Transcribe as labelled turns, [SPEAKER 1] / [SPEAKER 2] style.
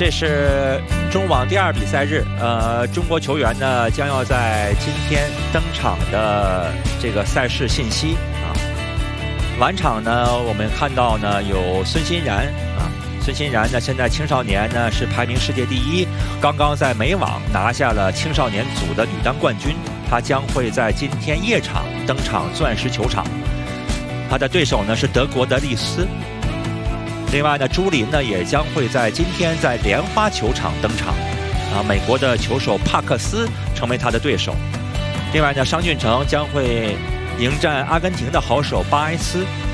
[SPEAKER 1] 这是中网第2比赛日，中国球员呢将要在今天登场的这个赛事信息啊。晚场呢，我们看到呢有孙欣然啊，孙欣然呢现在青少年呢是排名世界第1，刚刚在美网拿下了青少年组的女单冠军，她将会在今天夜场登场钻石球场，她的对手呢是德国的丽丝。另外呢，朱琳呢也将会在今天在莲花球场登场，啊，美国的球手帕克斯成为他的对手。另外呢，商俊成将会迎战阿根廷的好手巴埃斯。